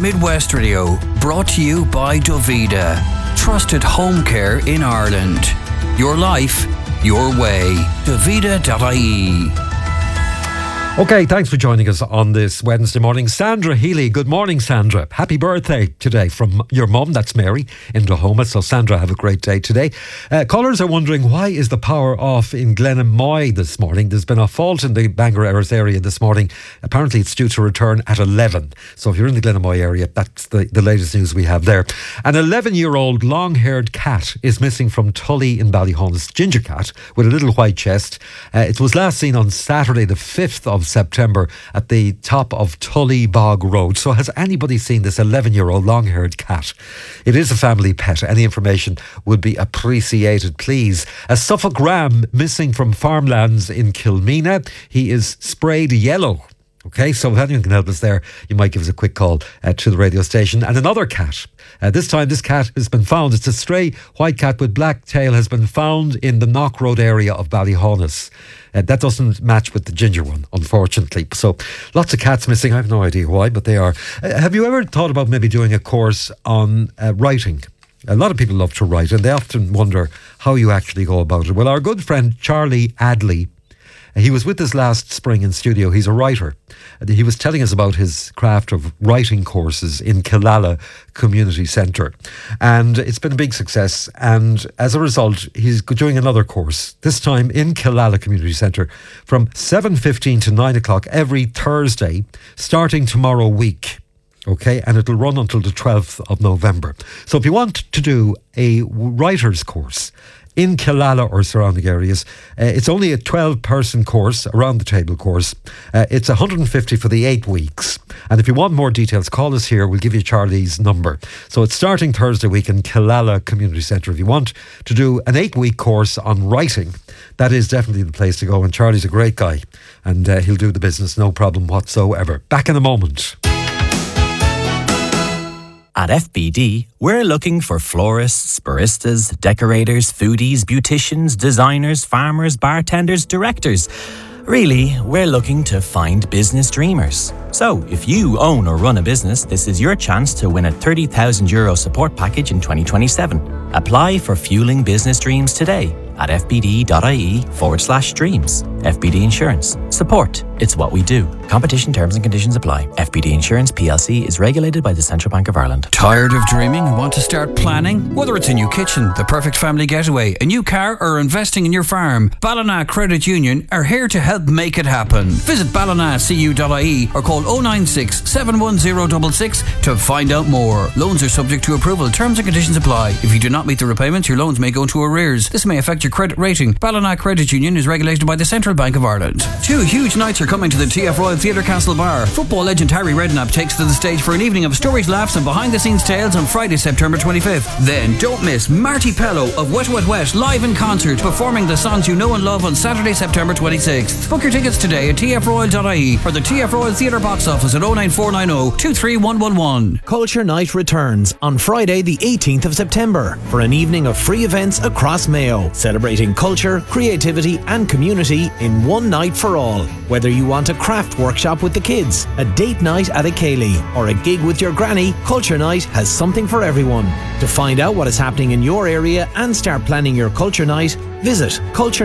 Midwest Radio, brought to you by Dovida. Trusted home care in Ireland. Your life, your way. Dovida.ie. Okay, thanks for joining us on this Wednesday morning. Sandra Healy, good morning, Sandra. Happy birthday today from your mum, that's Mary, in Dahoma. So, Sandra, have a great day today. Callers are wondering, why is the power off in Glenamoy this morning? There's been a fault in the Bangor Erris area this morning. Apparently, it's due to return at 11. So, if you're in the Glenamoy area, that's the latest news we have there. An 11-year-old long-haired cat is missing from Tully in Ballyhonus. Ginger cat with a little white chest. It was last seen on Saturday, the 5th of September at the top of Tully Bog Road. So has anybody seen this 11-year-old long-haired cat? It is a family pet. Any information would be appreciated, please. A Suffolk ram missing from farmlands in Kilmena. He is sprayed yellow. Okay, so if anyone can help us there, you might give us a quick call to the radio station. And another cat. This time this cat has been found. It's a stray white cat with black tail, has been found in the Knock Road area of Ballyhonus. That doesn't match with the ginger one, unfortunately. So lots of cats missing. I have no idea why, but they are. Have you ever thought about maybe doing a course on writing? A lot of people love to write, and they often wonder how you actually go about it. Well, our good friend Charlie Adley, he was with us last spring in studio. He's a writer. He was telling us about his craft of writing courses in Killala Community Centre. And it's been a big success. And as a result, he's doing another course, this time in Killala Community Centre, from 7:15 to 9 o'clock every Thursday, starting tomorrow week. Okay, and it'll run until the 12th of November. So if you want to do a writer's course in Killala or surrounding areas, it's only a 12-person course, around the table course. It's 150 for the 8 weeks. And if you want more details, call us here. We'll give you Charlie's number. So it's starting Thursday week in Killala Community Centre. If you want to do an 8-week course on writing, that is definitely the place to go. And Charlie's a great guy, and he'll do the business, no problem whatsoever. Back in a moment. At FBD, we're looking for florists, baristas, decorators, foodies, beauticians, designers, farmers, bartenders, directors. Really, we're looking to find business dreamers. So, if you own or run a business, this is your chance to win a €30,000 support package in 2027. Apply for Fueling Business Dreams today at fbd.ie/dreams. FBD Insurance. Support. It's what we do. Competition terms and conditions apply. FBD Insurance PLC is regulated by the Central Bank of Ireland. Tired of dreaming and want to start planning? Whether it's a new kitchen, the perfect family getaway, a new car, or investing in your farm, Ballina Credit Union are here to help make it happen. Visit ballinacu.ie or call 096 71066 to find out more. Loans are subject to approval. Terms and conditions apply. If you do not meet the repayments, your loans may go into arrears. This may affect your credit rating. Ballina Credit Union is regulated by the Central Bank of Ireland. 2 huge nights are coming to the TF Royal Theatre Castle Bar. Football legend Harry Redknapp takes to the stage for an evening of stories, laughs and behind-the-scenes tales on Friday, September 25th. Then don't miss Marty Pello of Wet Wet Wet live in concert, performing the songs you know and love on Saturday, September 26th. Book your tickets today at tfroyal.ie or the TF Royal Theatre box office at 09490 23111. Culture Night returns on Friday the 18th of September for an evening of free events across Mayo, celebrating culture, creativity and community in one night for all. Whether you want a craft workshop with the kids, a date night at a Ceilidh, or a gig with your granny, Culture Night has something for everyone. To find out what is happening in your area and start planning your Culture Night, visit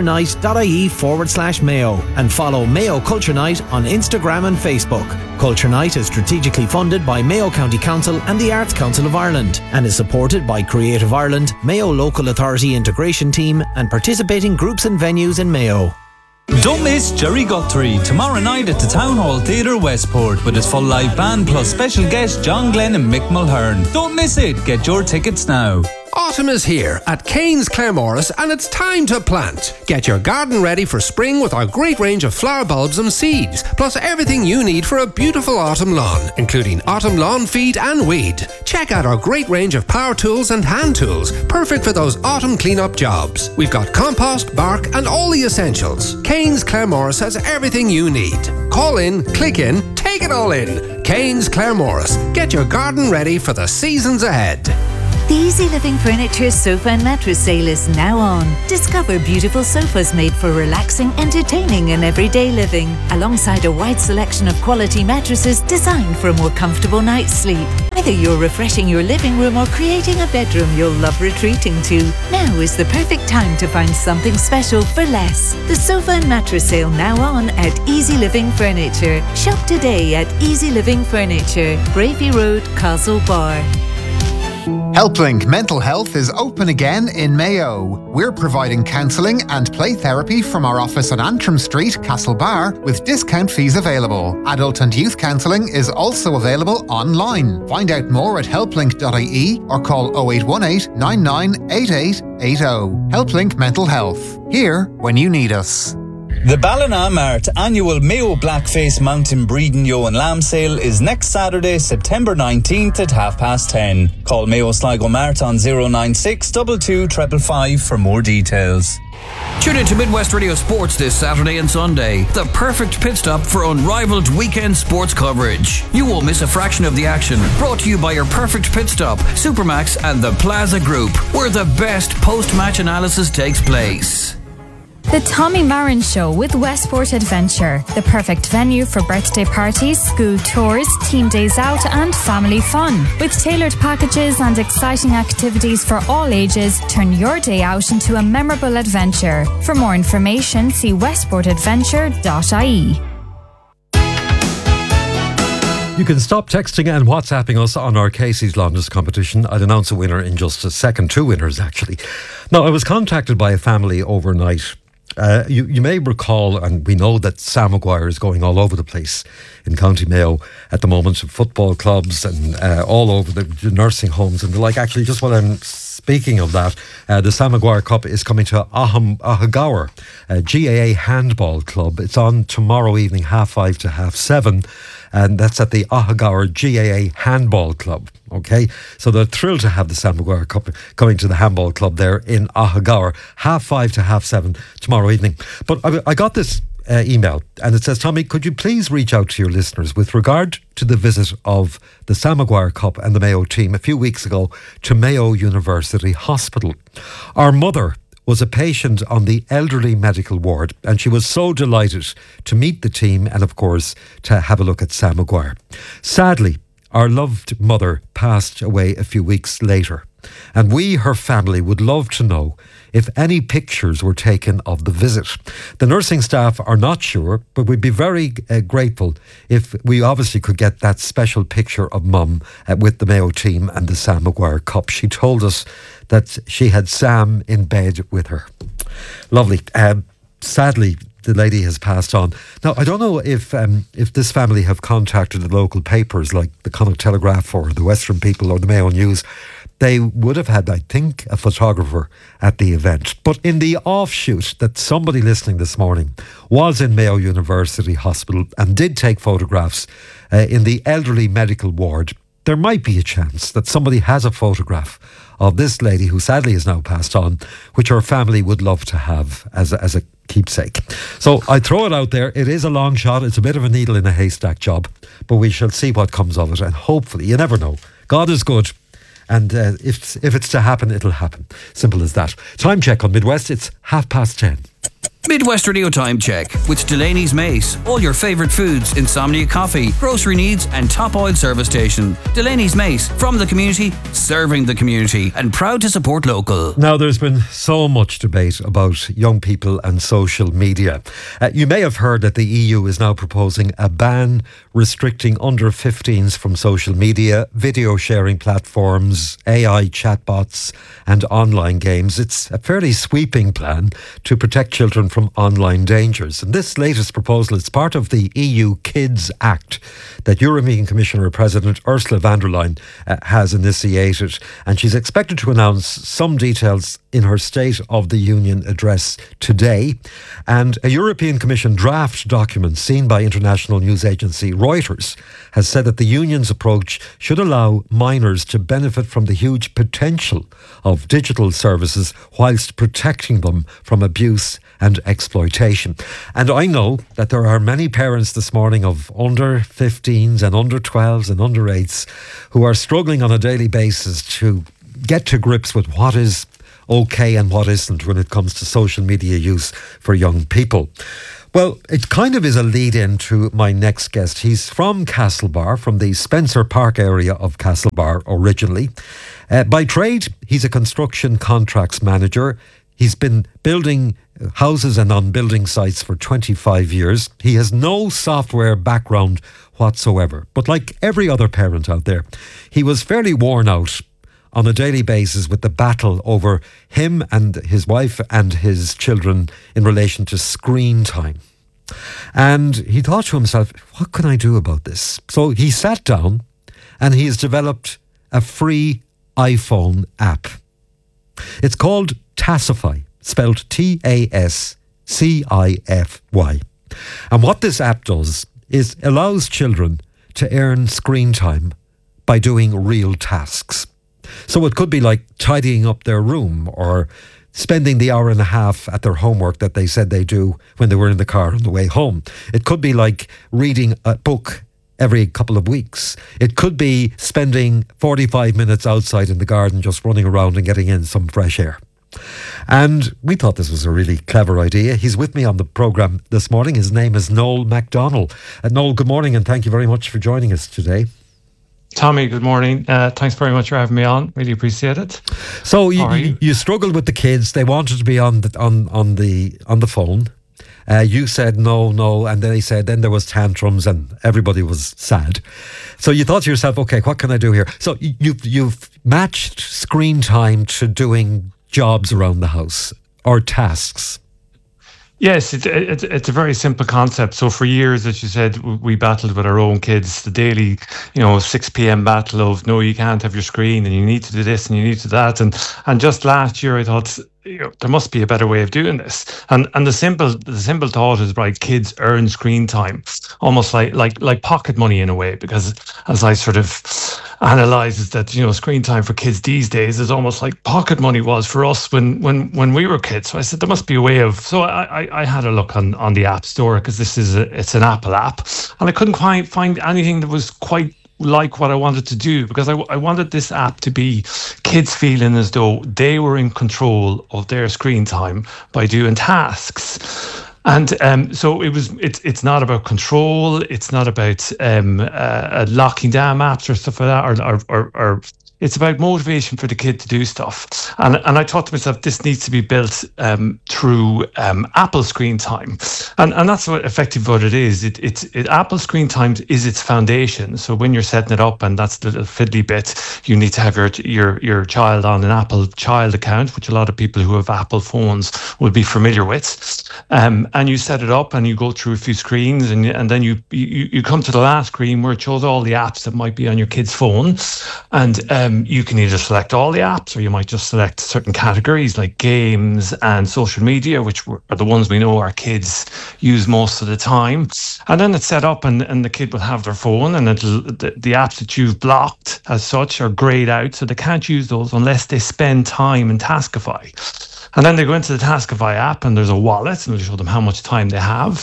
culturenight.ie/Mayo and follow Mayo Culture Night on Instagram and Facebook. Culture Night is strategically funded by Mayo County Council and the Arts Council of Ireland and is supported by Creative Ireland, Mayo Local Authority Integration Team and participating groups and venues in Mayo. Don't miss Jerry Guthrie tomorrow night at the Town Hall Theatre Westport with his full live band plus special guests John Glenn and Mick Mulhern. Don't miss it. Get your tickets now. Autumn is here at Kane's Claremorris and it's time to plant. Get your garden ready for spring with our great range of flower bulbs and seeds, plus everything you need for a beautiful autumn lawn, including autumn lawn feed and weed. Check out our great range of power tools and hand tools, perfect for those autumn clean-up jobs. We've got compost, bark and all the essentials. Kane's Claremorris has everything you need. Call in, click in, take it all in. Kane's Claremorris. Get your garden ready for the seasons ahead. The Easy Living Furniture Sofa and Mattress Sale is now on. Discover beautiful sofas made for relaxing, entertaining and everyday living, alongside a wide selection of quality mattresses designed for a more comfortable night's sleep. Whether you're refreshing your living room or creating a bedroom you'll love retreating to, now is the perfect time to find something special for less. The sofa and mattress sale now on at Easy Living Furniture. Shop today at Easy Living Furniture, Bravey Road, Castlebar. HelpLink Mental Health is open again in Mayo. We're providing counselling and play therapy from our office on Antrim Street, Castlebar, with discount fees available. Adult and youth counselling is also available online. Find out more at helplink.ie or call 0818 998880. HelpLink Mental Health. Here when you need us. The Ballina Mart annual Mayo Blackface Mountain Breeding Yo and Lamb Sale is next Saturday, September 19th at 10:30. Call Mayo Sligo Mart on 096 22 555 for more details. Tune in to Midwest Radio Sports this Saturday and Sunday. The perfect pit stop for unrivaled weekend sports coverage. You won't miss a fraction of the action. Brought to you by your perfect pit stop, Supermax and the Plaza Group, where the best post-match analysis takes place. The Tommy Marin Show with Westport Adventure, the perfect venue for birthday parties, school tours, team days out and family fun. With tailored packages and exciting activities for all ages, turn your day out into a memorable adventure. For more information, see westportadventure.ie. You can stop texting and WhatsApping us on our Casey's Longest competition. I'll announce a winner in just a second. Two winners, actually. Now, I was contacted by a family overnight. You may recall, and we know that Sam Maguire is going all over the place in County Mayo at the moment, football clubs and all over the nursing homes and the like. Actually, just while I'm speaking of that, the Sam Maguire Cup is coming to Ahagower GAA Handball Club. It's on tomorrow evening, 5:30 to 7:30. And that's at the Ahagower GAA Handball Club. Okay, so they're thrilled to have the Sam Maguire Cup coming to the Handball Club there in Ahagower, 5:30 to 7:30 tomorrow evening. But I got this email, and it says, Tommy, could you please reach out to your listeners with regard to the visit of the Sam Maguire Cup and the Mayo team a few weeks ago to Mayo University Hospital. Our mother was a patient on the elderly medical ward, and she was so delighted to meet the team and, of course, to have a look at Sam Maguire. Sadly, our loved mother passed away a few weeks later, and we, her family, would love to know if any pictures were taken of the visit. The nursing staff are not sure, but we'd be very grateful if we obviously could get that special picture of Mum with the Mayo team and the Sam Maguire Cup. She told us that she had Sam in bed with her. Lovely. Sadly, the lady has passed on. Now, I don't know if this family have contacted the local papers like the Connacht Telegraph or the Western People or the Mayo News. They would have had, I think, a photographer at the event. But in the offshoot that somebody listening this morning was in Mayo University Hospital and did take photographs in the elderly medical ward, there might be a chance that somebody has a photograph of this lady who sadly is now passed on, which her family would love to have as a keepsake. So I throw it out there. It is a long shot. It's a bit of a needle in a haystack job, but we shall see what comes of it. And hopefully, you never know. God is good. And if it's to happen, it'll happen. Simple as that. Time check on Midwest. It's 10:30. Midwest Radio Time Check with Delaney's Mace. All your favourite foods, Insomnia Coffee, grocery needs and top oil service station. Delaney's Mace, from the community, serving the community, and proud to support local. Now, there's been so much debate about young people and social media. You may have heard that the EU is now proposing a ban restricting under 15s from social media, video sharing platforms, AI chatbots and online games. It's a fairly sweeping plan to protect children from online dangers. And this latest proposal is part of the EU Kids Act that European Commissioner President Ursula von der Leyen has initiated. And she's expected to announce some details in her State of the Union address today. And a European Commission draft document seen by international news agency Reuters has said that the Union's approach should allow minors to benefit from the huge potential of digital services whilst protecting them from abuse and exploitation. And I know that there are many parents this morning of under 15s and under 12s and under 8s who are struggling on a daily basis to get to grips with what is okay and what isn't when it comes to social media use for young people. Well, it kind of is a lead-in to my next guest. He's from Castlebar, from the Spencer Park area of Castlebar originally. By trade, he's a construction contracts manager. He's been building houses and on building sites for 25 years. He has no software background whatsoever. But like every other parent out there, he was fairly worn out on a daily basis with the battle over him and his wife and his children in relation to screen time. And he thought to himself, what can I do about this? So he sat down and he has developed a free iPhone app. It's called Tassify, spelled Tascify. And what this app does is allows children to earn screen time by doing real tasks. So it could be like tidying up their room or spending the hour and a half at their homework that they said they do when they were in the car on the way home. It could be like reading a book every couple of weeks. It could be spending 45 minutes outside in the garden just running around and getting in some fresh air. And we thought this was a really clever idea. He's with me on the programme this morning. His name is Noel MacDonald. Noel, good morning and thank you very much for joining us today. Tommy, good morning. Thanks very much for having me on. Really appreciate it. So you struggled with the kids. They wanted to be on the phone. You said no, and then there was tantrums and everybody was sad. So you thought to yourself, okay, what can I do here? So you've matched screen time to doing jobs around the house or tasks. Yes, it's a very simple concept. So for years, as you said, we battled with our own kids, the daily, 6 p.m. battle of, no, you can't have your screen and you need to do this and you need to do that. And just last year, I thought, there must be a better way of doing this. And the simple thought is, right, kids earn screen time, almost like pocket money in a way, because as I sort of analyze that, screen time for kids these days is almost like pocket money was for us when we were kids. So I said there must be a way of. So I had a look on the App Store, because it's an Apple app, and I couldn't quite find anything that was quite like what I wanted to do, because I wanted this app to be kids feeling as though they were in control of their screen time by doing tasks. And so it's not about control. It's not about locking down apps or stuff like that, or it's about motivation for the kid to do stuff. And I thought to myself, this needs to be built through Apple Screen Time. And that's what it is. Apple Screen Time is its foundation. So when you're setting it up, and that's the fiddly bit, you need to have your child on an Apple Child account, which a lot of people who have Apple phones will be familiar with. And you set it up and you go through a few screens, and then you come to the last screen where it shows all the apps that might be on your kid's phone. And you can either select all the apps, or you might just select certain categories like games and social media, which are the ones we know our kids use most of the time. And then it's set up, and the kid will have their phone, and the apps that you've blocked as such are grayed out, so they can't use those unless they spend time in Taskify. And then they go into the Taskify app, and there's a wallet, and it'll show them how much time they have.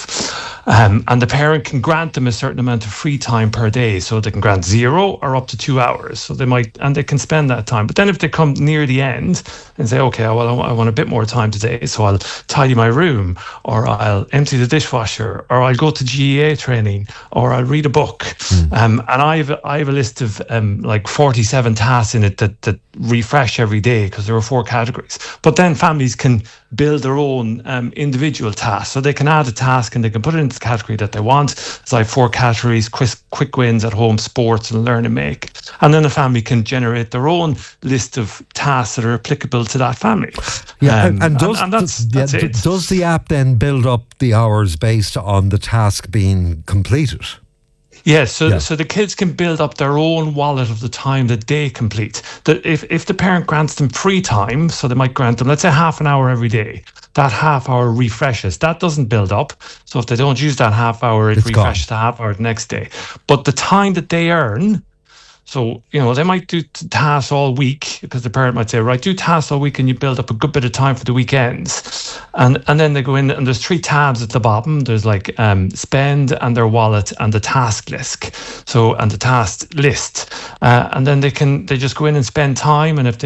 And the parent can grant them a certain amount of free time per day. So they can grant 0 or up to 2 hours. So they can spend that time. But then if they come near the end and say, okay, well, I want a bit more time today, so I'll tidy my room, or I'll empty the dishwasher, or I'll go to GEA training, or I'll read a book. And I have a list of like 47 tasks in it that refresh every day, because there are 4 categories. But then families can build their own individual tasks. So they can add a task and they can put it into the category that they want. It's like 4 categories: quick wins at home, sports, and learn and make. And then the family can generate their own list of tasks that are applicable to that family. Yeah, that's it. Does the app then build up the hours based on the task being completed? Yes, so the kids can build up their own wallet of the time that they complete. That if the parent grants them free time, so they might grant them, let's say, half an hour every day, that half hour refreshes. That doesn't build up. So if they don't use that half hour, it refreshes the half hour the next day. But the time that they earn, so, they might do tasks all week, because the parent might say, right, do tasks all week, and you build up a good bit of time for the weekends. And then they go in, and there's 3 tabs at the bottom. There's like spend, and their wallet, and the task list. So, and the task list. And then they just go in and spend time. And if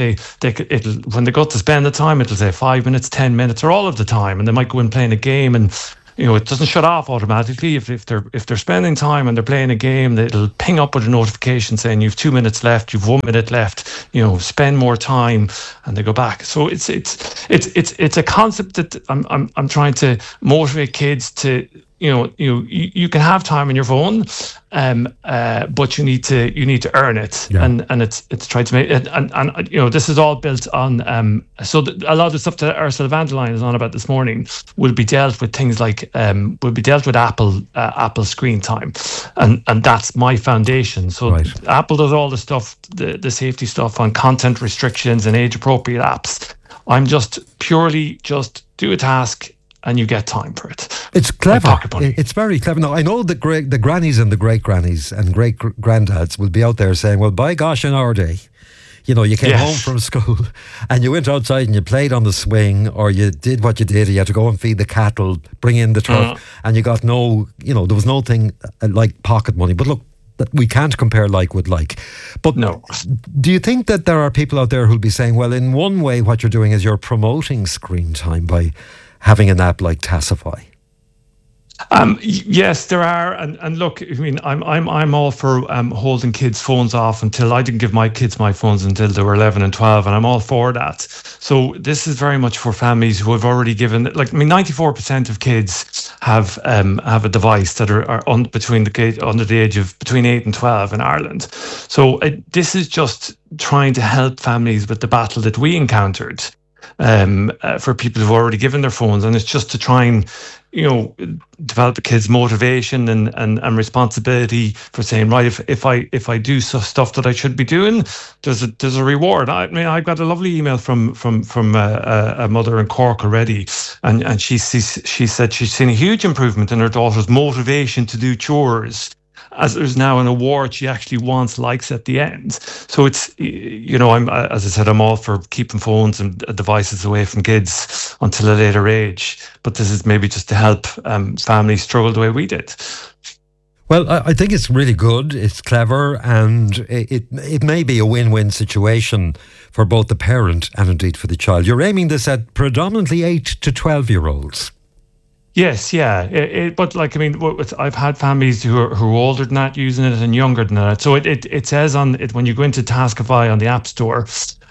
when they go to spend the time, it'll say 5 minutes, 10 minutes, or all of the time. And they might go in playing a game, and it doesn't shut off automatically. If they're spending time and they're playing a game, it'll ping up with a notification saying you've 2 minutes left, you've 1 minute left. Spend more time, and they go back. So it's a concept that I'm trying to motivate kids to. You can have time on your phone, but you need to earn it, and it's trying to make it, and this is all built on. A lot of the stuff that Ursula von der Leyen is on about this morning will be dealt with things like will be dealt with Apple screen time, and that's my foundation. So Apple does all the stuff, the safety stuff on content restrictions and age appropriate apps. I'm just purely do a task, and you get time for it. It's clever. It's very clever. Now, I know the grannies and the great-grannies and great-granddads will be out there saying, well, by gosh, in our day, you came home from school and you went outside and you played on the swing, or you did what you did. You had to go and feed the cattle, bring in the turf, and you got no, there was no thing like pocket money. But look, we can't compare like with like. But no. Do you think that there are people out there who'll be saying, well, in one way what you're doing is you're promoting screen time by having an app like Tassify? Yes, there are, and look, I mean, I'm all for holding kids' phones off until I didn't give my kids my phones until they were 11 and 12, and I'm all for that. So this is very much for families who have already given. 94% of kids have a device that are under the age of between 8 and 12 in Ireland. So this is just trying to help families with the battle that we encountered. For people who've already given their phones, and it's just to try and develop the kids' motivation and responsibility for saying, right, if I do stuff that I should be doing, there's a reward. I mean, I got a lovely email from a mother in Cork already, and she said she's seen a huge improvement in her daughter's motivation to do chores, as there's now an award she actually wants likes at the end. So it's, as I said, I'm all for keeping phones and devices away from kids until a later age. But this is maybe just to help families struggle the way we did. Well, I think it's really good, it's clever, and it may be a win-win situation for both the parent and indeed for the child. You're aiming this at predominantly 8 to 12-year-olds. Yes, yeah, but I've had families who are older than that using it and younger than that. So it says on it when you go into Taskify on the App Store,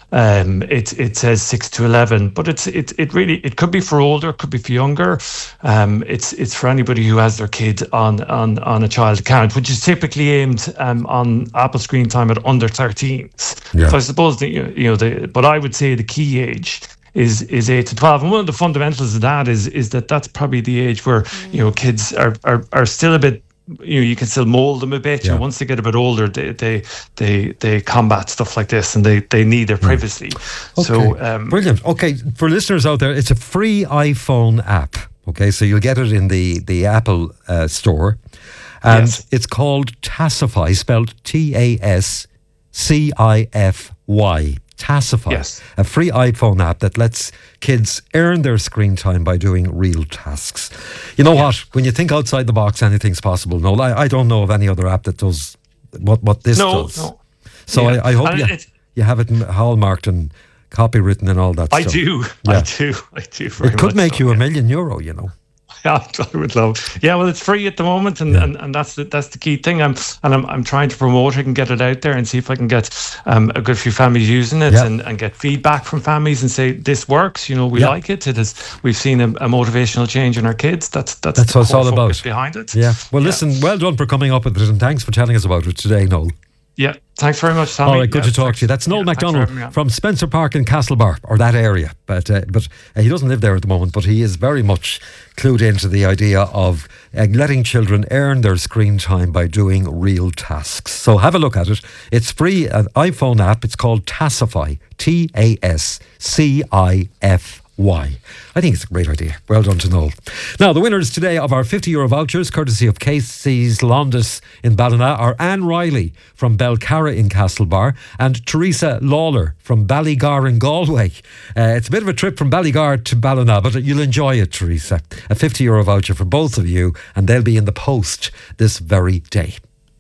it says 6 to 11, but it could be for older, it could be for younger. It's for anybody who has their kid on a child account, which is typically aimed on Apple screen time at under 13s. Yeah. So I suppose but I would say the key age is 8 to 12, and one of the fundamentals of that is that's probably the age where kids are still a bit, you can still mold them a bit. Yeah. Once they get a bit older, they combat stuff like this, and they need their privacy. Okay. So brilliant. Okay, for listeners out there, it's a free iPhone app. Okay, so you'll get it in the Apple store, and it's called Tassify, spelled Tasscify. Tassify, a free iPhone app that lets kids earn their screen time by doing real tasks. You know what? When you think outside the box, anything's possible. No, I don't know of any other app that does what this does. No. So I hope you have it hallmarked and copywritten and all that I stuff. I do. Very it could much make you €1 million, Yeah, I would love. Yeah, well, it's free at the moment, and that's the key thing. I'm trying to promote it and get it out there and see if I can get a good few families using it and get feedback from families and say this works. We like it. It is. We've seen a motivational change in our kids. That's what it's all about behind it. Yeah. Well, listen. Well done for coming up with it, and thanks for telling us about it today, Noel. Yeah, thanks very much, Tommy. All right, good to talk to you. That's Noel MacDonald from Spencer Park in Castlebar, or that area. But he doesn't live there at the moment, but he is very much clued into the idea of letting children earn their screen time by doing real tasks. So have a look at it. It's free, an iPhone app. It's called Tassify, Tasscify. I think it's a great idea. Well done to Noel. Now, the winners today of our €50 vouchers, courtesy of Casey's Londis in Ballina, are Anne Riley from Belcarra in Castlebar and Teresa Lawler from Ballygar in Galway. It's a bit of a trip from Ballygar to Ballina, but you'll enjoy it, Teresa. A €50 voucher for both of you, and they'll be in the post this very day.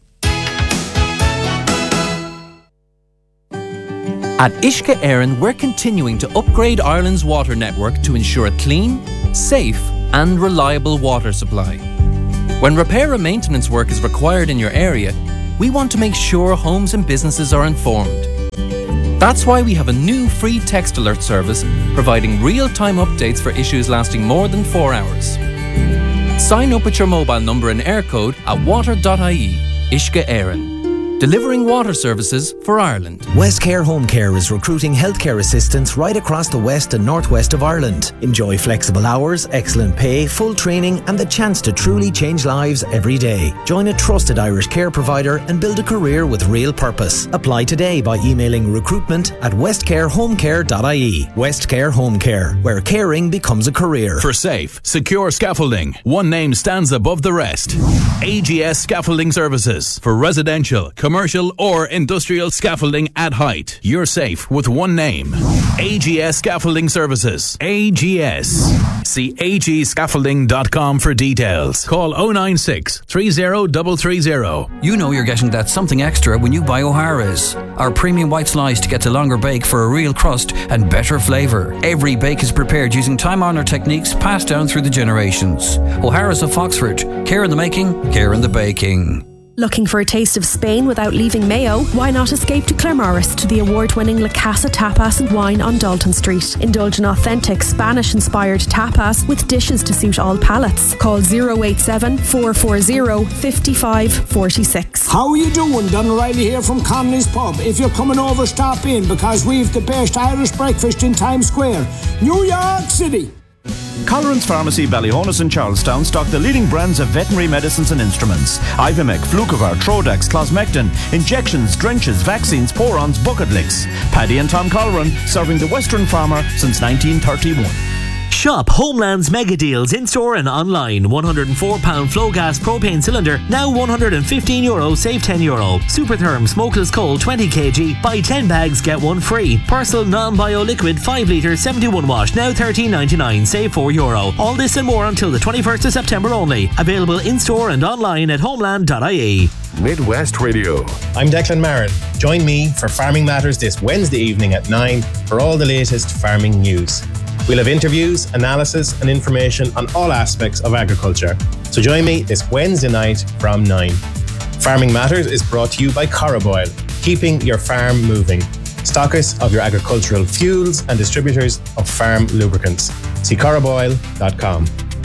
At Uisce Éireann, we're continuing to upgrade Ireland's water network to ensure a clean, safe and reliable water supply. When repair and maintenance work is required in your area, we want to make sure homes and businesses are informed. That's why we have a new free text alert service providing real-time updates for issues lasting more than 4 hours. Sign up with your mobile number and air code at water.ie. Uisce Éireann. Delivering water services for Ireland. Westcare Home Care is recruiting healthcare assistants right across the west and northwest of Ireland. Enjoy flexible hours, excellent pay, full training and the chance to truly change lives every day. Join a trusted Irish care provider and build a career with real purpose. Apply today by emailing recruitment@westcarehomecare.ie. Westcare Home Care, where caring becomes a career. For safe, secure scaffolding, one name stands above the rest. AGS Scaffolding Services. For residential, commercial or industrial scaffolding at height. You're safe with one name. AGS Scaffolding Services. AGS. See agscaffolding.com for details. Call 096 30330. You know you're getting that something extra when you buy O'Hara's. Our premium white slice to get a longer bake for a real crust and better flavour. Every bake is prepared using time-honoured techniques passed down through the generations. O'Hara's of Foxford. Care in the making, care in the baking. Looking for a taste of Spain without leaving Mayo? Why not escape to Claremorris to the award-winning La Casa Tapas and Wine on Dalton Street. Indulge in authentic Spanish-inspired tapas with dishes to suit all palates. Call 087 440 5546. How are you doing? Don O'Reilly here from Connolly's Pub. If you're coming over, stop in because we've the best Irish breakfast in Times Square, New York City. Colleran's Pharmacy, Ballyhonus and Charlestown stock the leading brands of veterinary medicines and instruments. Ivimec, Flucovar, Trodax, Closmectin, injections, drenches, vaccines, porons, bucket licks. Paddy and Tom Colleran, serving the Western farmer since 1931. Shop Homeland's mega deals in-store and online. £104 flow gas propane cylinder, now €115, save €10. Supertherm smokeless coal 20 kg, buy 10 bags, get one free. Persil non-bio liquid 5 litre 71 watt, now $13.99, save €4. All this and more until the 21st of September only. Available in-store and online at homeland.ie. Midwest Radio. I'm Declan Marin. Join me for Farming Matters this Wednesday evening at 9 for all the latest farming news. We'll have interviews, analysis and information on all aspects of agriculture. So join me this Wednesday night from 9. Farming Matters is brought to you by Coroboil, keeping your farm moving. Stockists of your agricultural fuels and distributors of farm lubricants. See coroboil.com.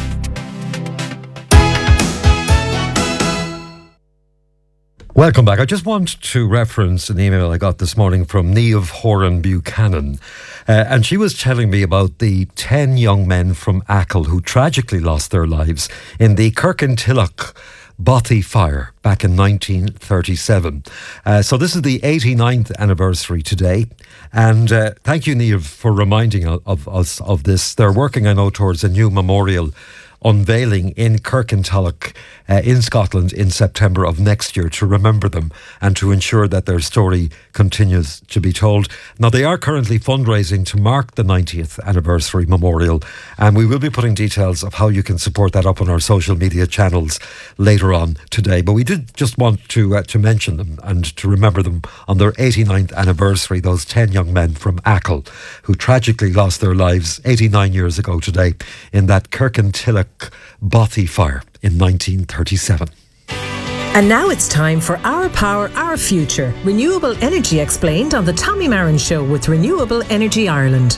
Welcome back. I just want to reference an email I got this morning from Niamh Horan Buchanan. And she was telling me about the 10 young men from Achill who tragically lost their lives in the Kirkintilloch Bothy fire back in 1937. So this is the 89th anniversary today. And thank you, Niamh, for reminding of us of this. They're working, I know, towards a new memorial unveiling in Kirkintilloch in Scotland in September of next year to remember them and to ensure that their story continues to be told. Now, they are currently fundraising to mark the 90th anniversary memorial, and we will be putting details of how you can support that up on our social media channels later on today. But we did just want to mention them and to remember them on their 89th anniversary, those 10 young men from Achill who tragically lost their lives 89 years ago today in that Kirkintilloch Bothy fire in 1937. And now it's time for Our Power, Our Future. Renewable energy explained on the Tommy Marin Show with Renewable Energy Ireland.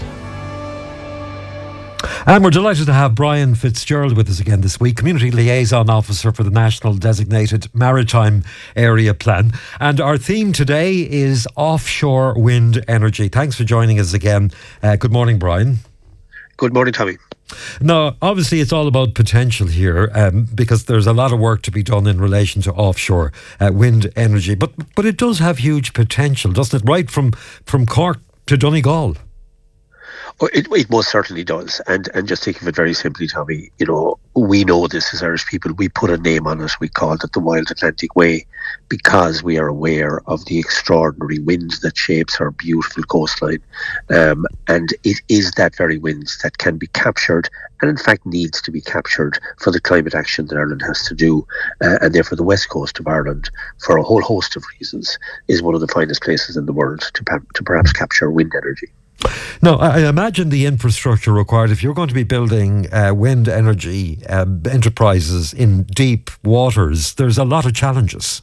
And we're delighted to have Brian Fitzgerald with us again this week, Community Liaison Officer for the National Designated Maritime Area Plan. And our theme today is offshore wind energy. Thanks for joining us again. Good morning, Brian. Good morning, Tommy. Now, obviously, it's all about potential here because there's a lot of work to be done in relation to offshore wind energy. But it does have huge potential, doesn't it? Right from Cork to Donegal. Oh, it most certainly does. And just think of it very simply, Tommy, we know this as Irish people. We put a name on it. We called it the Wild Atlantic Way because we are aware of the extraordinary wind that shapes our beautiful coastline. And it is that very wind that can be captured and in fact needs to be captured for the climate action that Ireland has to do. And therefore the west coast of Ireland, for a whole host of reasons, is one of the finest places in the world to perhaps capture wind energy. Now, I imagine the infrastructure required, if you're going to be building wind energy enterprises in deep waters, there's a lot of challenges.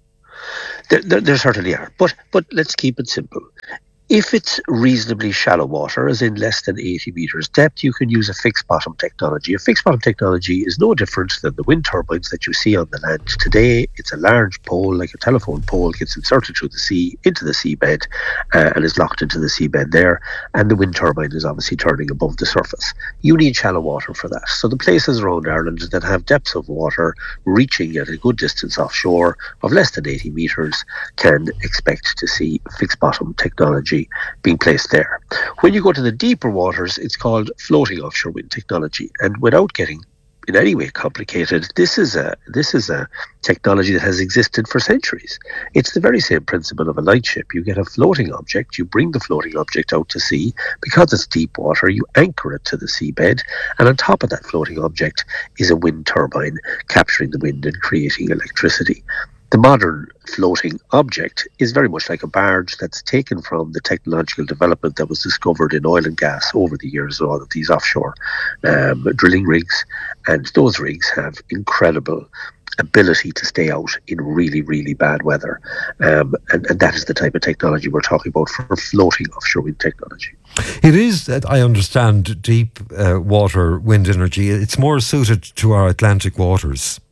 There certainly are. But let's keep it simple. If it's reasonably shallow water, as in less than 80 metres depth, you can use a fixed bottom technology. A fixed bottom technology is no different than the wind turbines that you see on the land today. It's a large pole, like a telephone pole, gets inserted through the sea, into the seabed, and is locked into the seabed there. And the wind turbine is obviously turning above the surface. You need shallow water for that. So the places around Ireland that have depths of water reaching at a good distance offshore of less than 80 metres can expect to see fixed bottom technology being placed there. When you go to the deeper waters, it's called floating offshore wind technology. And without getting in any way complicated, this is a technology that has existed for centuries. It's the very same principle of a lightship. You get a floating object, you bring the floating object out to sea. Because it's deep water, you anchor it to the seabed, and on top of that floating object is a wind turbine capturing the wind and creating electricity. The modern floating object is very much like a barge that's taken from the technological development that was discovered in oil and gas over the years, all of these offshore drilling rigs. And those rigs have incredible ability to stay out in really, really bad weather. And that is the type of technology we're talking about for floating offshore wind technology. It is, I understand, deep water wind energy. It's more suited to our Atlantic waters.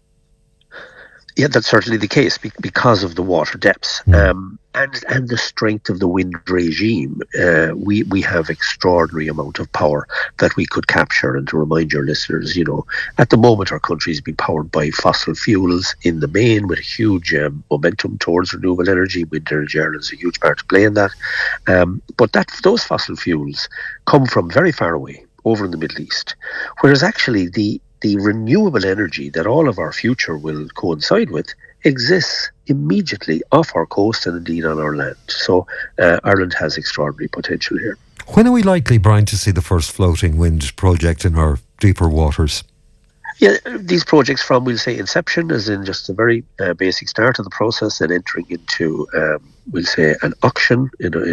Yeah, that's certainly the case because of the water depths and the strength of the wind regime. We have extraordinary amount of power that we could capture. And to remind your listeners, at the moment our country is being powered by fossil fuels in the main, with a huge momentum towards renewable energy. Wind Energy Ireland is a huge part to play in that. But those fossil fuels come from very far away, over in the Middle East, whereas actually the renewable energy that all of our future will coincide with exists immediately off our coast and indeed on our land. So Ireland has extraordinary potential here. When are we likely, Brian, to see the first floating wind project in our deeper waters? Yeah, these projects from, we'll say, inception, as in just a very basic start of the process, and entering into, we'll say, an auction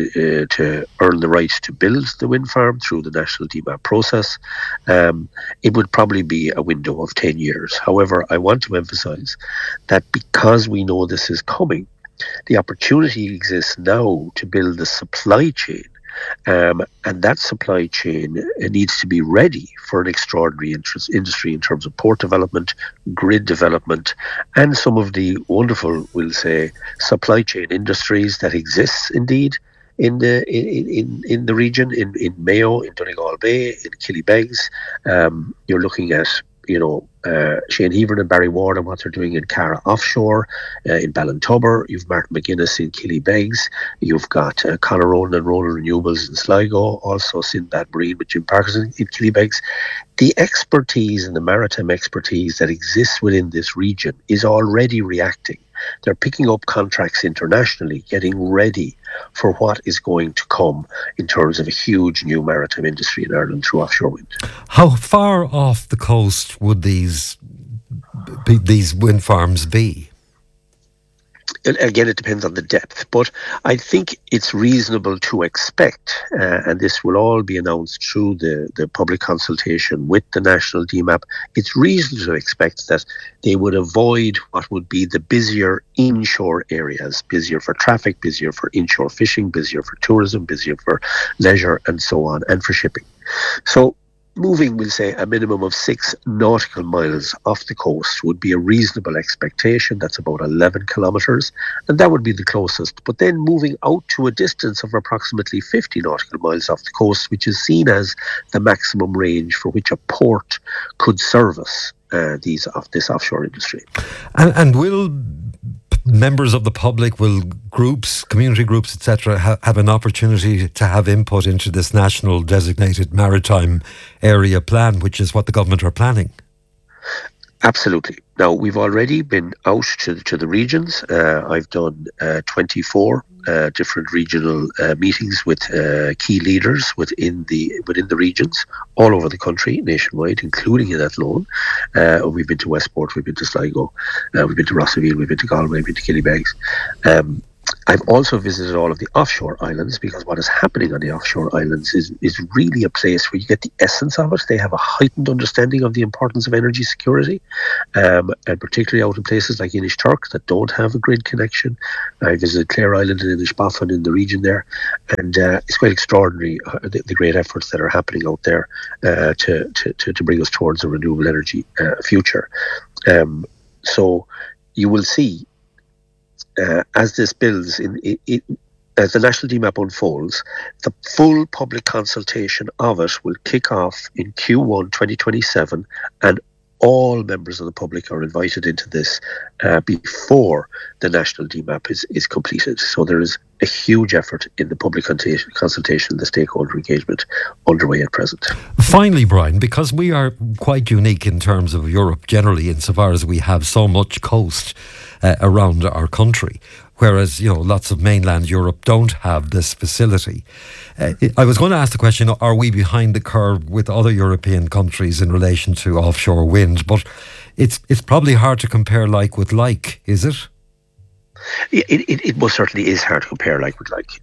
to earn the right to build the wind farm through the national DMAP process. It would probably be a window of 10 years. However, I want to emphasise that because we know this is coming, the opportunity exists now to build the supply chain. And that supply chain needs to be ready for an extraordinary industry in terms of port development, grid development, and some of the wonderful, we'll say, supply chain industries that exists indeed in the region, in Mayo, in Donegal Bay, in Killybegs. You're looking at Shane Heavern and Barry Ward and what they're doing in Cara offshore, in Ballintubber. You've Martin McGuinness in Killybegs. You've got Conor Ronan and Ronan Renewables in Sligo. Also Sinbad Marine with Jim Parkinson in Killybegs. The expertise and the maritime expertise that exists within this region is already reacting. They're picking up contracts internationally, getting ready for what is going to come in terms of a huge new maritime industry in Ireland through offshore wind. How far off the coast would these wind farms be? Again, it depends on the depth, but I think it's reasonable to expect, and this will all be announced through the public consultation with the national DMAP, it's reasonable to expect that they would avoid what would be the busier inshore areas, busier for traffic, busier for inshore fishing, busier for tourism, busier for leisure, and so on, and for shipping. So moving, we'll say, a minimum of 6 nautical miles off the coast would be a reasonable expectation. That's about 11 kilometres, and that would be the closest. But then moving out to a distance of approximately 50 nautical miles off the coast, which is seen as the maximum range for which a port could service this offshore industry. And will members of the public, will groups, community groups, etc., have an opportunity to have input into this national designated maritime area plan, which is what the government are planning? Absolutely. Now, we've already been out to the regions. I've done 24 different regional meetings with key leaders within the regions all over the country, nationwide, including in Athlone. We've been to Westport, we've been to Sligo, we've been to Rossaveel, we've been to Galway, we've been to Killybegs. I've also visited all of the offshore islands, because what is happening on the offshore islands is really a place where you get the essence of it. They have a heightened understanding of the importance of energy security, and particularly out in places like Inishturk that don't have a grid connection. I visited Clare Island and Inishbofin in the region there, and it's quite extraordinary the great efforts that are happening out there to bring us towards a renewable energy future. So you will see, as this builds, as the National DMAP unfolds, the full public consultation of it will kick off in Q1 2027, and all members of the public are invited into this before the National DMAP is completed. So there is a huge effort in the public consultation and the stakeholder engagement underway at present. Finally, Brian, because we are quite unique in terms of Europe generally, insofar as we have so much coast around our country, whereas lots of mainland Europe don't have this facility. I was going to ask the question, are we behind the curve with other European countries in relation to offshore wind? But it's probably hard to compare like with like, is it? It most certainly is hard to compare like with like.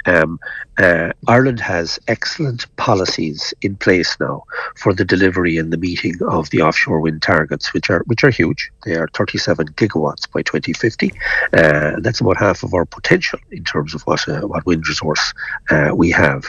Ireland has excellent policies in place now for the delivery and the meeting of the offshore wind targets, which are huge. They are 37 gigawatts by 2050. That's about half of our potential in terms of what wind resource we have.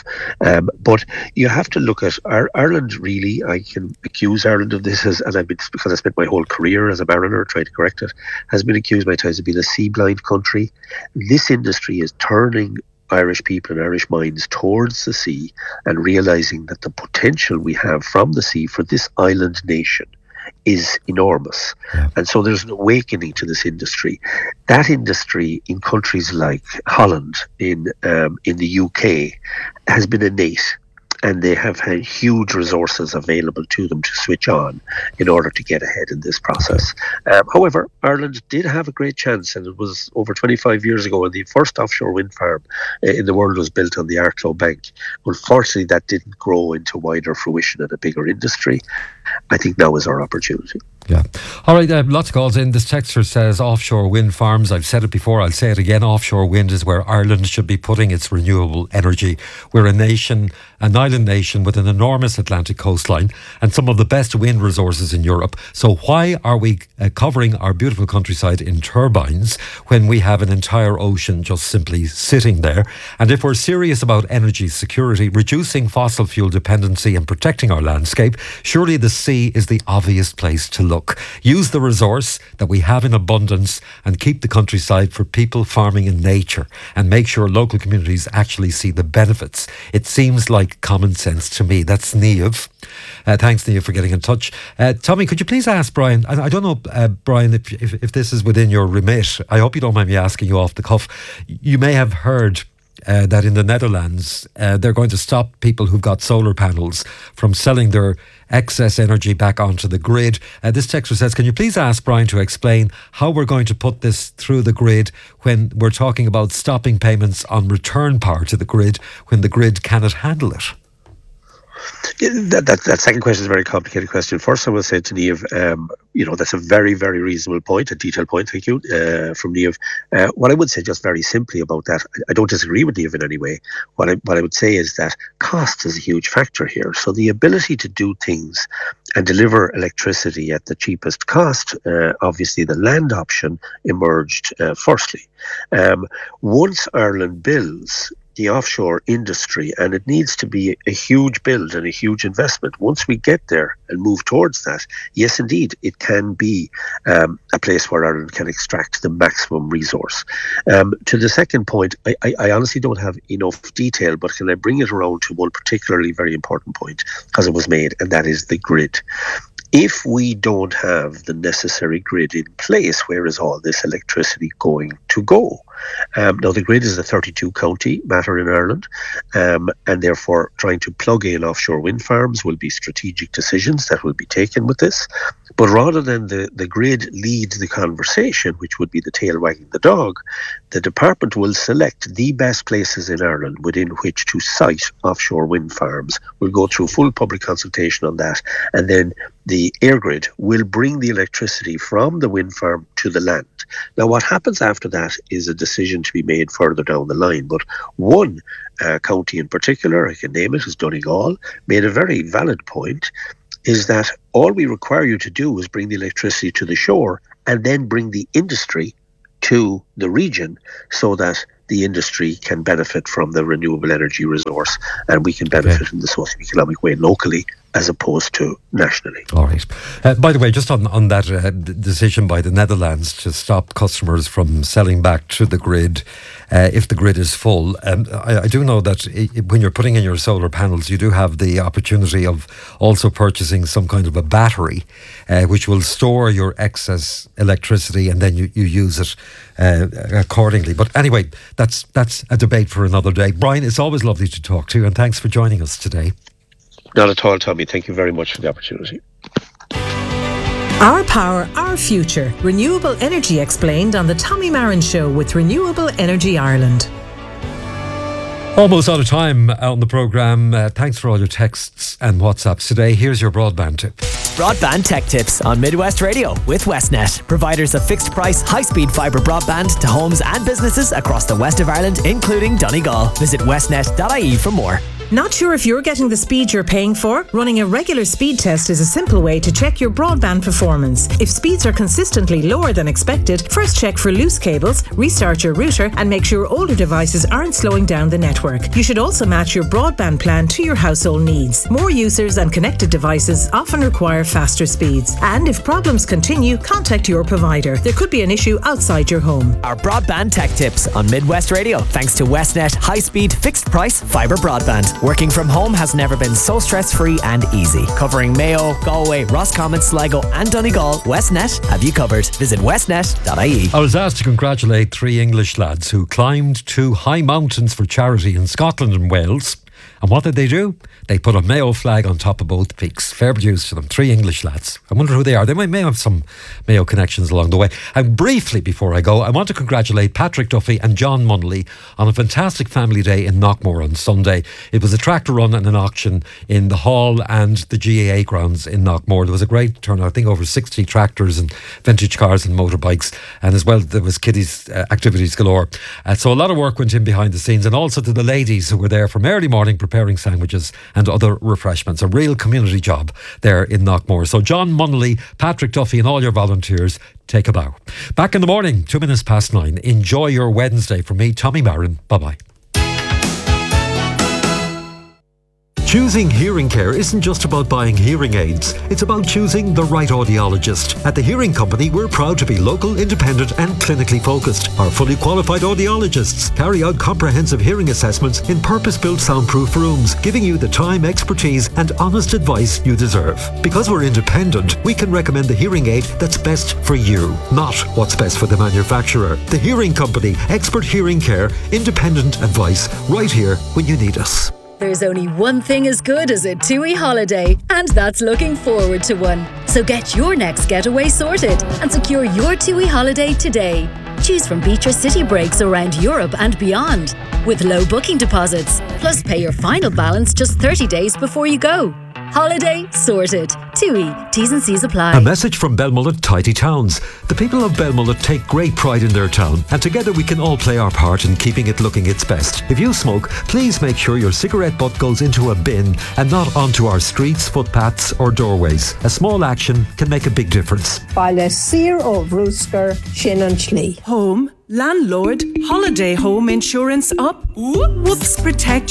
But you have to look at Ireland. Really, I can accuse Ireland of this, because I spent my whole career as a mariner trying to correct it, has been accused many times of being a sea-blind country. This industry is turning Irish people and Irish minds towards the sea and realising that the potential we have from the sea for this island nation is enormous. Yeah. And so there's an awakening to this industry. That industry in countries like Holland, in the UK, has been innate. And they have had huge resources available to them to switch on in order to get ahead in this process. However, Ireland did have a great chance, and it was over 25 years ago when the first offshore wind farm in the world was built on the Arklow Bank. Unfortunately, that didn't grow into wider fruition and a bigger industry. I think now is our opportunity. Yeah. All right, lots of calls in. This texter says offshore wind farms. I've said it before, I'll say it again. Offshore wind is where Ireland should be putting its renewable energy. We're an island nation with an enormous Atlantic coastline and some of the best wind resources in Europe. So why are we covering our beautiful countryside in turbines when we have an entire ocean just simply sitting there? And if we're serious about energy security, reducing fossil fuel dependency and protecting our landscape, surely the sea is the obvious place to look. Use the resource that we have in abundance and keep the countryside for people farming in nature, and make sure local communities actually see the benefits. It seems like common sense to me. That's Niamh. Thanks, Niamh, for getting in touch. Tommy, could you please ask Brian, I don't know, Brian, if this is within your remit, I hope you don't mind me asking you off the cuff. You may have heard that in the Netherlands, they're going to stop people who've got solar panels from selling their excess energy back onto the grid. This texter says, can you please ask Brian to explain how we're going to put this through the grid when we're talking about stopping payments on return power to the grid when the grid cannot handle it? That second question is a very complicated question. First, I will say to Niamh, that's a very, very reasonable point, a detailed point, thank you, from Niamh. What I would say just very simply about that, I don't disagree with Niamh in any way. What I would say is that cost is a huge factor here. So the ability to do things and deliver electricity at the cheapest cost, obviously the land option emerged firstly. Once Ireland builds the offshore industry, and it needs to be a huge build and a huge investment. Once we get there and move towards that, yes, indeed, it can be a place where Ireland can extract the maximum resource. To the second point, I honestly don't have enough detail, but can I bring it around to one particularly very important point, because it was made, and that is the grid. If we don't have the necessary grid in place, where is all this electricity going to go? Now, the grid is a 32-county matter in Ireland, and therefore trying to plug in offshore wind farms will be strategic decisions that will be taken with this. But rather than the grid lead the conversation, which would be the tail wagging the dog, the department will select the best places in Ireland within which to site offshore wind farms. We'll go through full public consultation on that, and then the EirGrid will bring the electricity from the wind farm to the land. Now, what happens after that is a decision to be made further down the line, but one county in particular, I can name it, is Donegal, made a very valid point, is that all we require you to do is bring the electricity to the shore and then bring the industry to the region so that the industry can benefit from the renewable energy resource and we can benefit in the socio-economic way locally as opposed to nationally. All right. By the way, just on that decision by the Netherlands to stop customers from selling back to the grid if the grid is full, I do know that when you're putting in your solar panels, you do have the opportunity of also purchasing some kind of a battery which will store your excess electricity and then you use it accordingly. But anyway, that's a debate for another day. Brian, it's always lovely to talk to you, and thanks for joining us today. Not at all, Tommy. Thank you very much for the opportunity. Our power, our future. Renewable energy explained on the Tommy Marin Show with Renewable Energy Ireland. Almost out of time on the programme. Thanks for all your texts and WhatsApps today. Here's your broadband tip. Broadband tech tips on Midwest Radio with Westnet, providers of fixed price, high-speed fibre broadband to homes and businesses across the west of Ireland, including Donegal. Visit westnet.ie for more. Not sure if you're getting the speed you're paying for? Running a regular speed test is a simple way to check your broadband performance. If speeds are consistently lower than expected, first check for loose cables, restart your router, and make sure older devices aren't slowing down the network. You should also match your broadband plan to your household needs. More users and connected devices often require faster speeds. And if problems continue, contact your provider. There could be an issue outside your home. Our broadband tech tips on Midwest Radio, thanks to Westnet high-speed, fixed-price fibre broadband. Working from home has never been so stress-free and easy. Covering Mayo, Galway, Roscommon, Sligo and Donegal, Westnet have you covered. Visit westnet.ie. I was asked to congratulate 3 English lads who climbed 2 high mountains for charity in Scotland and Wales. And what did they do? They put a Mayo flag on top of both peaks. Fair dues to them. 3 English lads. I wonder who they are. They may have some Mayo connections along the way. And briefly before I go, I want to congratulate Patrick Duffy and John Munnelly on a fantastic family day in Knockmore on Sunday. It was a tractor run and an auction in the hall and the GAA grounds in Knockmore. There was a great turnout. I think over 60 tractors and vintage cars and motorbikes. And as well, there was kiddies activities galore. So a lot of work went in behind the scenes, and also to the ladies who were there from early morning preparing sandwiches and other refreshments. A real community job there in Knockmore. So John Munnelly, Patrick Duffy and all your volunteers, take a bow. Back in the morning, 9:02. Enjoy your Wednesday. From me, Tommy Marin. Bye-bye. Choosing hearing care isn't just about buying hearing aids. It's about choosing the right audiologist. At the Hearing Company, we're proud to be local, independent and clinically focused. Our fully qualified audiologists carry out comprehensive hearing assessments in purpose-built soundproof rooms, giving you the time, expertise and honest advice you deserve. Because we're independent, we can recommend the hearing aid that's best for you, not what's best for the manufacturer. The Hearing Company, expert hearing care, independent advice, right here when you need us. There's only one thing as good as a TUI holiday, and that's looking forward to one. So get your next getaway sorted and secure your TUI holiday today. Choose from beach or city breaks around Europe and beyond, with low booking deposits, plus pay your final balance just 30 days before you go. Holiday sorted. TUI. T's and C's apply. A message from Belmullet Tidy Towns. The people of Belmullet take great pride in their town, and together we can all play our part in keeping it looking its best. If you smoke, please make sure your cigarette butt goes into a bin and not onto our streets, footpaths or doorways. A small action can make a big difference. Baile Sir of Roosker, Shannon Schley. Home, landlord, holiday home insurance up. Whoops, protect